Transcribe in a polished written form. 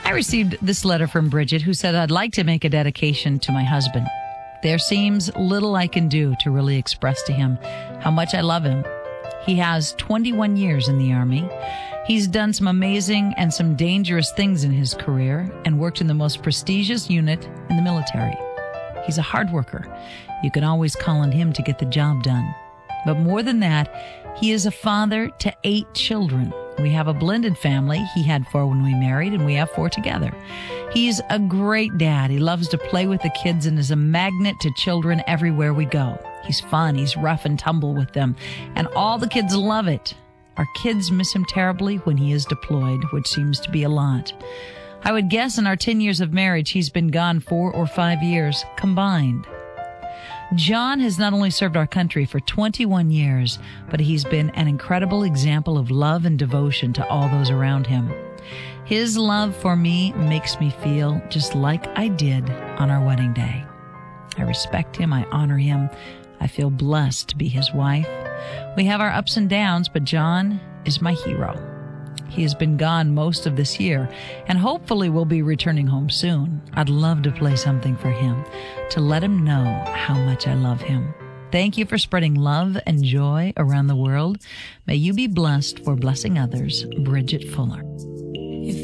I received this letter from Bridget, who said, I'd like to make a dedication to my husband. There seems little I can do to really express to him how much I love him. He has 21 years in the Army. He's done some amazing and some dangerous things in his career and worked in the most prestigious unit in the military. He's a hard worker. You can always call on him to get the job done. But more than that, he is a father to 8 children. We have a blended family. He had 4 when we married, and we have 4 together. He's a great dad. He loves to play with the kids and is a magnet to children everywhere we go. He's fun. He's rough and tumble with them, and all the kids love it. Our kids miss him terribly when he is deployed, which seems to be a lot. I would guess in our 10 years of marriage, he's been gone 4 or 5 years combined. John has not only served our country for 21 years, but he's been an incredible example of love and devotion to all those around him. His love for me makes me feel just like I did on our wedding day. I respect him. I honor him. I feel blessed to be his wife. We have our ups and downs, but John is my hero. He has been gone most of this year and hopefully will be returning home soon. I'd love to play something for him to let him know how much I love him. Thank you for spreading love and joy around the world. May you be blessed for blessing others. Bridget Fuller.